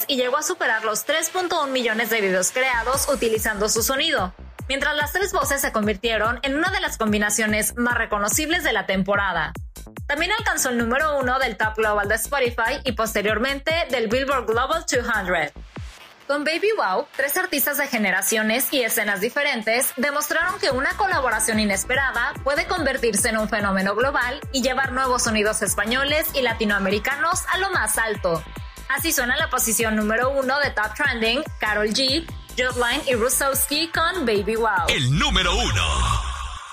y llegó a superar los 3.1 millones de videos creados utilizando su sonido, mientras las tres voces se convirtieron en una de las combinaciones más reconocibles de la temporada. También alcanzó el número 1 del Top Global de Spotify y posteriormente del Billboard Global 200. Con Baby Wow, tres artistas de generaciones y escenas diferentes demostraron que una colaboración inesperada puede convertirse en un fenómeno global y llevar nuevos sonidos españoles y latinoamericanos a lo más alto. Así suena la posición número 1 de Top Trending, Karol G, Jotline y Rusowski con Baby Wow. El número 1.